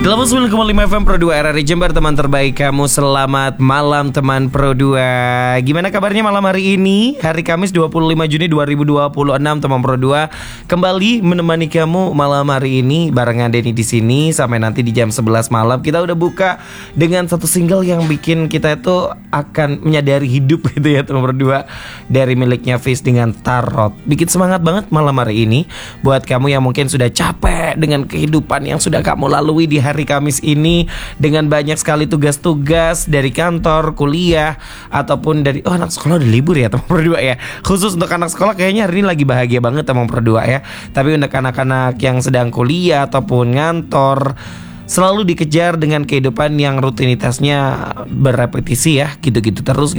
89,5 FM Pro 2 RRI Jember, teman terbaik kamu. Selamat malam teman Pro 2. Gimana kabarnya malam hari ini? Hari Kamis 25 Juni 2026, teman Pro 2 kembali menemani kamu malam hari ini barengan Denny di sini sampai nanti di jam 11 malam. Kita udah buka dengan satu single yang bikin kita itu akan menyadari hidup gitu ya, teman Pro 2, dari miliknya Fish dengan Tarot. Bikin semangat banget malam hari ini buat kamu yang mungkin sudah capek dengan kehidupan yang sudah kamu lalui di hari Kamis ini, dengan banyak sekali tugas-tugas dari kantor, kuliah, ataupun dari anak sekolah udah libur ya teman Pro 2 ya. Khusus untuk anak sekolah kayaknya hari ini lagi bahagia banget teman Pro 2 ya. Tapi untuk anak-anak yang sedang kuliah ataupun ngantor, selalu dikejar dengan kehidupan yang rutinitasnya berrepetisi ya, gitu-gitu terus.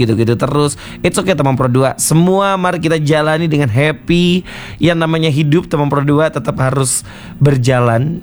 It's okay teman Pro 2. Semua mari kita jalani dengan happy. Yang namanya hidup teman Pro 2 tetap harus berjalan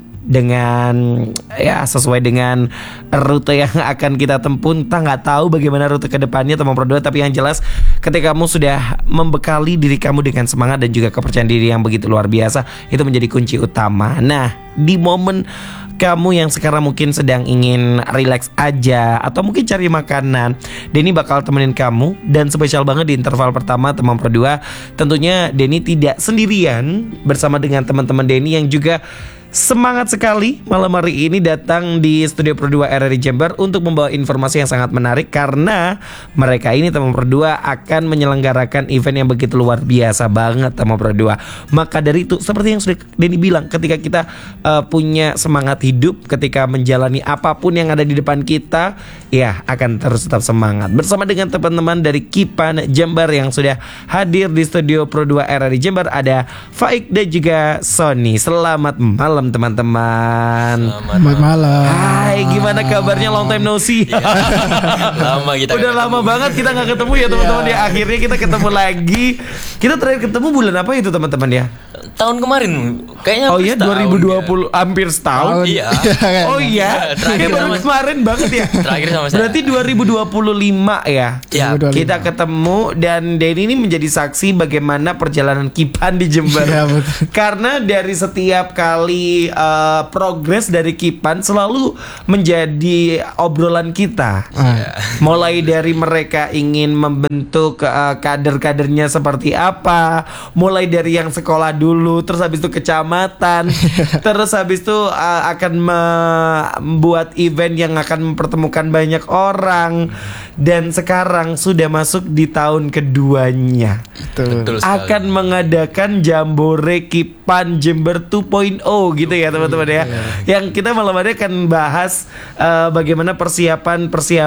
dengan ya sesuai dengan rute yang akan kita tempuh. Kita nggak tahu bagaimana rute kedepannya teman Pro 2, tapi yang jelas ketika kamu sudah membekali diri kamu dengan semangat dan juga kepercayaan diri yang begitu luar biasa, itu menjadi kunci utama. Nah, di momen kamu yang sekarang mungkin sedang ingin relax aja atau mungkin cari makanan, Denny bakal temenin kamu. Dan spesial banget di interval pertama teman Pro 2, tentunya Denny tidak sendirian, bersama dengan teman-teman Denny yang juga semangat sekali malam hari ini datang di studio Pro 2 RRI Jember untuk membawa informasi yang sangat menarik. Karena mereka ini teman Pro 2 akan menyelenggarakan event yang begitu luar biasa banget teman Pro 2. Maka dari itu, seperti yang sudah Denny bilang, ketika kita punya semangat hidup, ketika menjalani apapun yang ada di depan kita, ya akan terus tetap semangat. Bersama dengan teman-teman dari Kipan Jember yang sudah hadir di studio Pro 2 RRI Jember, ada Faik dan juga Sony. Selamat malam teman-teman. Selamat malam. Hai, gimana kabarnya? Long time no see. Lama kita. Udah lama banget kita nggak ketemu ya teman-teman ya. Akhirnya kita ketemu lagi. Kita terakhir ketemu bulan apa itu teman-teman ya? Tahun kemarin kayaknya. Oh iya, 2020 ya. Hampir setahun. Iya. Oh iya. Terakhir baru kemarin banget ya. Terakhir sama saya. Berarti 2025 ya. Iya. Kita ketemu dan Denny ini menjadi saksi bagaimana perjalanan Kipan di Jember. Ya, karena dari setiap kali progres dari Kipan selalu menjadi obrolan kita. Mulai dari mereka ingin membentuk kader-kadernya seperti apa, mulai dari yang sekolah dulu, terus habis itu kecamatan, terus habis itu akan membuat event yang akan mempertemukan banyak orang, dan sekarang sudah masuk di tahun keduanya. Betul. Akan mengadakan Jambore Kipan Jember 2.0 gitu ya teman-teman ya. Yang kita malam hari akan bahas bagaimana persiapan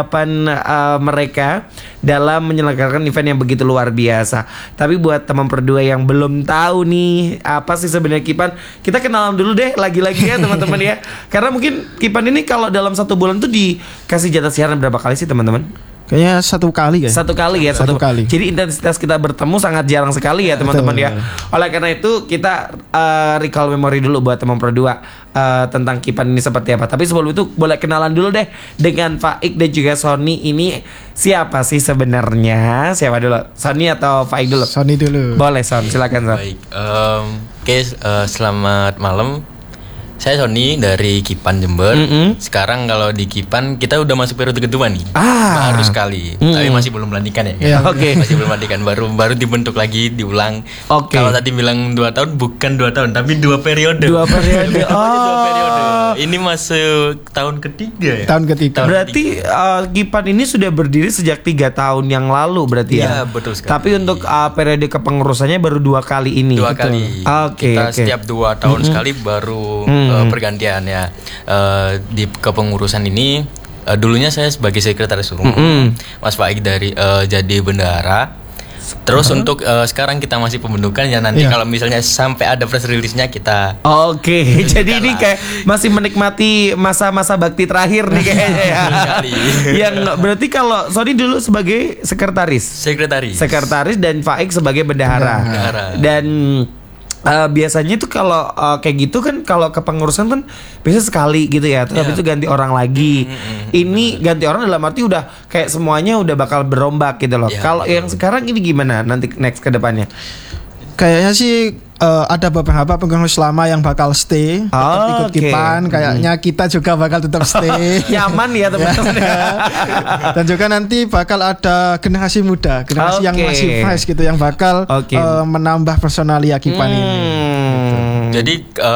mereka dalam menyelenggarakan event yang begitu luar biasa. Tapi buat teman Pro 2 yang belum tahu nih apa sih sebenarnya Kipan, kita kenalan dulu deh lagi-lagi ya teman-teman ya. Karena mungkin Kipan ini kalau dalam satu bulan tuh dikasih jatah siaran berapa kali sih teman-teman? Kayaknya satu kali ya. Satu kali. Jadi intensitas kita bertemu sangat jarang sekali ya teman-teman ya. Oleh karena itu kita recall memori dulu buat teman Pro 2 tentang Kipan ini seperti apa. Tapi sebelum itu boleh kenalan dulu deh dengan Faik dan juga Sony. Ini siapa sih sebenarnya? Siapa dulu? Sony atau Faik dulu? Sony dulu. Boleh Son, silakan Son. Baik. Selamat malam. Saya Sony dari Kipan Jember. Sekarang kalau di Kipan kita udah masuk periode kedua nih. Baru sekali. Tapi masih belum melantikan ya. Oke. Masih belum melantikan, baru dibentuk lagi, diulang. Oke. Kalau tadi bilang 2 tahun, bukan 2 tahun, tapi 2 periode. 2 periode. Dua periode. Ini masuk tahun ketiga ya. Tahun ketiga. Berarti Kipan ini sudah berdiri sejak 3 tahun yang lalu berarti ya. Iya, betul sekali. Tapi untuk periode kepengurusannya baru 2 kali ini. 2 kali. Oke. Kita setiap 2 tahun sekali baru pergantian ya. Di kepengurusan ini dulunya saya sebagai sekretaris umum, Mas Faik dari jadi bendahara. Terus untuk sekarang kita masih pembentukan ya, nanti kalau misalnya sampai ada press release-nya kita. Oke. Jadi ini kayak masih menikmati masa-masa bakti terakhir nih kayaknya ya. Yang berarti kalau Sony dulu sebagai sekretaris dan Faik sebagai bendahara. Dan biasanya tuh kalau kayak gitu kan, kalau kepengurusan kan biasanya sekali gitu ya, terus habis itu ganti orang lagi. Ini ganti orang dalam arti udah kayak semuanya udah bakal berombak gitu loh. Kalau yang sekarang ini gimana nanti next ke depannya? Kayaknya sih ada beberapa pengurus lama yang bakal stay tetap ikut Kipan. Kayaknya kita juga bakal tetap stay. Nyaman ya teman-teman. Dan juga nanti bakal ada generasi muda, generasi yang masih fresh gitu, yang bakal menambah personalia Kipan ini. Gitu. Jadi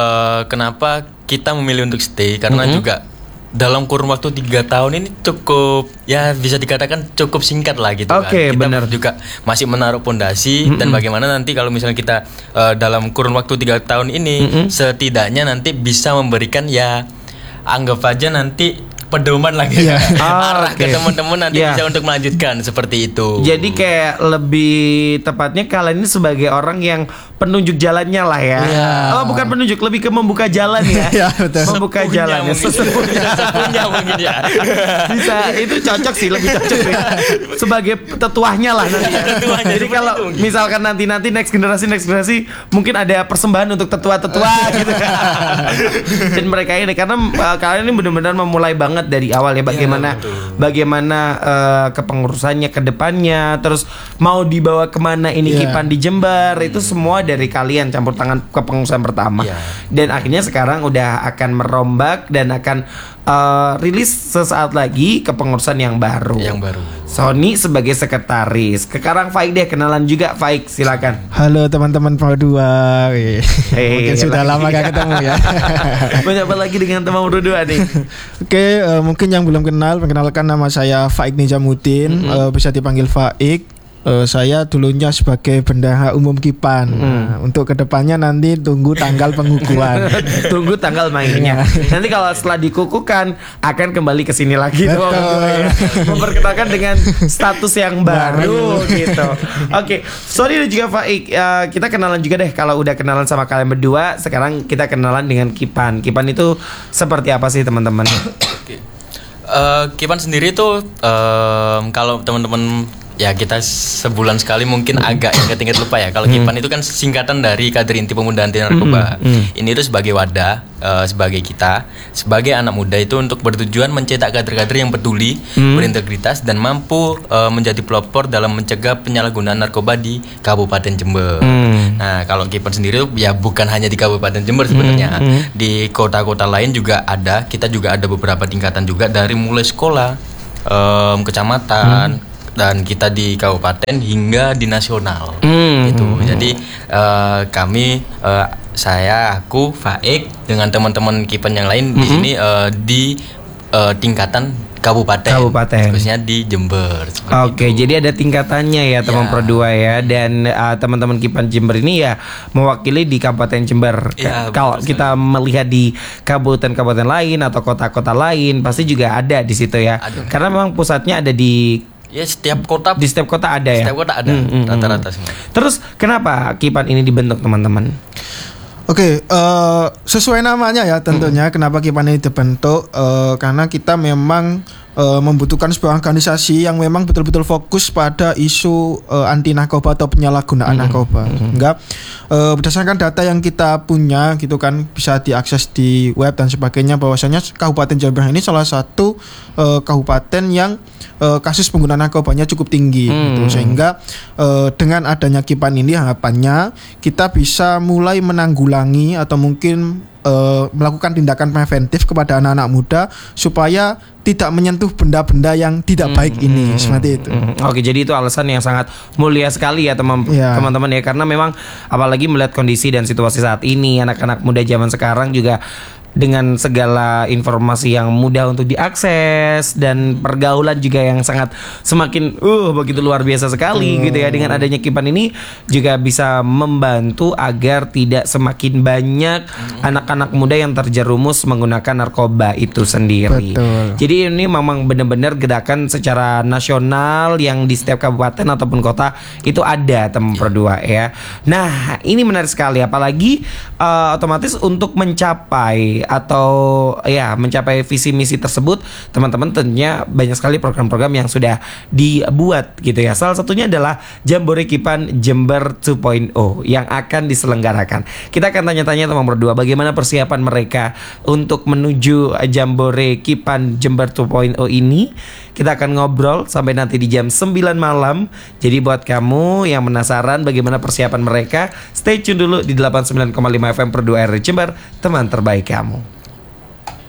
kenapa kita memilih untuk stay? Karena juga dalam kurun waktu 3 tahun ini cukup, ya bisa dikatakan cukup singkat lah gitu kan. Kita bener. Juga masih menaruh pondasi dan bagaimana nanti kalau misalnya kita dalam kurun waktu 3 tahun ini setidaknya nanti bisa memberikan, ya anggap aja nanti pedoman lagi arah ke teman-teman nanti bisa untuk melanjutkan seperti itu. Jadi kayak lebih tepatnya kalian ini sebagai orang yang penunjuk jalannya lah ya. Oh bukan penunjuk, lebih ke membuka jalan ya. Membuka jalannya. Sepunya mungkin ya. Bisa, itu cocok sih, lebih cocok sih. Sebagai tetuahnya lah nanti ya. Jadi kalau misalkan nanti next generasi mungkin ada persembahan untuk tetua-tetua gitu. Dan mereka ini karena kalian ini benar-benar memulai banget dari awal ya, bagaimana kepengurusannya ke depannya, terus mau dibawa kemana ini Kipan di Jember, itu semua dari kalian campur tangan kepengurusan pertama. Dan akhirnya sekarang udah akan merombak dan akan rilis sesaat lagi kepengurusan yang baru. Sony sebagai sekretaris. Sekarang Faik deh, kenalan juga Faik, silakan. Halo teman-teman Pro 2. Mungkin sudah lama gak ketemu ya. Banyak lagi dengan teman Pro 2 nih. Oke, mungkin yang belum kenal, perkenalkan nama saya Faik Nijamuddin, bisa dipanggil Faik. Saya dulunya sebagai bendahara umum Kipan. Untuk kedepannya nanti tunggu tanggal pengukuhan. Tunggu tanggal mainnya. Nanti kalau setelah dikukuhkan akan kembali ke sini lagi. Memperkenalkan dengan status yang baru gitu. Oke, sorry dan juga Faik, kita kenalan juga deh. Kalau udah kenalan sama kalian berdua, sekarang kita kenalan dengan Kipan. Kipan itu seperti apa sih teman-teman? Kipan sendiri tuh kalau teman-teman, ya kita sebulan sekali mungkin agak ingat-ingat lupa ya. Kalau Kipan itu kan singkatan dari Kader Inti Pemuda Anti Narkoba. Ini itu sebagai wadah, sebagai kita, sebagai anak muda itu untuk bertujuan mencetak kader-kader yang peduli, berintegritas dan mampu menjadi pelopor dalam mencegah penyalahgunaan narkoba di Kabupaten Jember. Nah, kalau Kipan sendiri ya bukan hanya di Kabupaten Jember sebenarnya. Di kota-kota lain juga ada. Kita juga ada beberapa tingkatan juga, dari mulai sekolah, kecamatan, dan kita di kabupaten hingga di nasional gitu. Jadi kami, aku Faik dengan teman-teman Kipan yang lain di sini di tingkatan kabupaten, khususnya di Jember. Oke, jadi ada tingkatannya ya teman Pro 2 ya. Dan teman-teman Kipan Jember ini ya mewakili di Kabupaten Jember. Kalau kita melihat di kabupaten-kabupaten lain atau kota-kota lain pasti juga ada di situ ya. Karena memang pusatnya ada di setiap kota. Di setiap kota ada ya. Setiap kota ada rata-rata semua. Terus kenapa Kipan ini dibentuk teman-teman? Oke, sesuai namanya ya tentunya. Kenapa Kipan ini dibentuk? Karena kita memang membutuhkan sebuah organisasi yang memang betul-betul fokus pada isu anti narkoba atau penyalahgunaan narkoba. Enggak, berdasarkan data yang kita punya gitu kan, bisa diakses di web dan sebagainya, bahwasanya Kabupaten Jember ini salah satu kabupaten yang kasus penggunaan narkobanya cukup tinggi gitu. Sehingga dengan adanya Kipan ini harapannya kita bisa mulai menanggulangi atau mungkin melakukan tindakan preventif kepada anak-anak muda supaya tidak menyentuh benda-benda yang tidak baik ini, seperti itu. Oke, jadi itu alasan yang sangat mulia sekali ya teman-teman ya, karena memang apalagi melihat kondisi dan situasi saat ini, anak-anak muda zaman sekarang juga dengan segala informasi yang mudah untuk diakses dan pergaulan juga yang sangat semakin begitu luar biasa sekali gitu ya. Dengan adanya Kipan ini juga bisa membantu agar tidak semakin banyak anak-anak muda yang terjerumus menggunakan narkoba itu sendiri. Jadi ini memang benar-benar gerakan secara nasional yang di setiap kabupaten ataupun kota itu ada teman Pro 2 ya. Nah, ini menarik sekali, apalagi otomatis untuk mencapai atau ya mencapai visi misi tersebut, teman-teman tentunya banyak sekali program-program yang sudah dibuat gitu ya. Salah satunya adalah Jambore Kipan Jember 2.0 yang akan diselenggarakan. Kita akan tanya-tanya teman berdua bagaimana persiapan mereka untuk menuju Jambore Kipan Jember 2.0 ini. Kita akan ngobrol sampai nanti di jam 9 malam. Jadi buat kamu yang penasaran bagaimana persiapan mereka, stay tune dulu di 89,5 FM per 2 RRI Jember, teman terbaik kamu.